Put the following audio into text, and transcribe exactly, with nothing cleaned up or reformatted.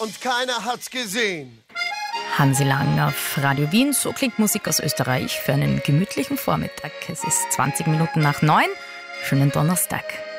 und keiner hat's gesehen. Hansi Lang auf Radio Wien. So klingt Musik aus Österreich für einen gemütlichen Vormittag. Es ist zwanzig Minuten nach neun. Schönen Donnerstag.